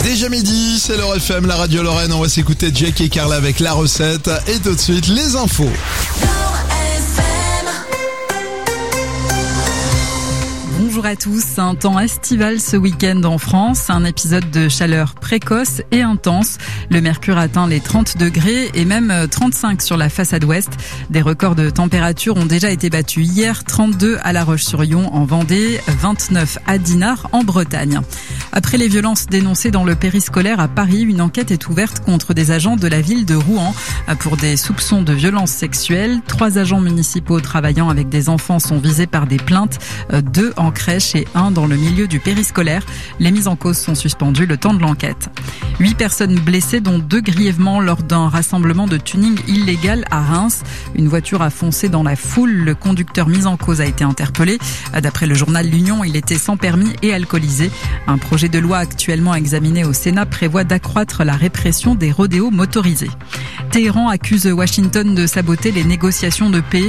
Déjà midi, c'est l'heure FM, la radio Lorraine. On va s'écouter Jake et Carla avec la recette. Et tout de suite, les infos. Bonjour à tous, un temps estival ce week-end en France, un épisode de chaleur précoce et intense. Le mercure atteint les 30 degrés et même 35 sur la façade ouest. Des records de température ont déjà été battus hier, 32 à La Roche-sur-Yon en Vendée, 29 à Dinard en Bretagne. Après les violences dénoncées dans le périscolaire à Paris, une enquête est ouverte contre des agents de la ville de Rouen pour des soupçons de violences sexuelles. 3 agents municipaux travaillant avec des enfants sont visés par des plaintes, 2 en crèche et 1 dans le milieu du périscolaire. Les mises en cause sont suspendues le temps de l'enquête. 8 personnes blessées, dont 2 grièvement lors d'un rassemblement de tuning illégal à Reims. Une voiture a foncé dans la foule. Le conducteur mis en cause a été interpellé. D'après le journal L'Union, il était sans permis et alcoolisé. Un projet de loi actuellement examiné au Sénat prévoit d'accroître la répression des rodéos motorisés. Téhéran accuse Washington de saboter les négociations de paix.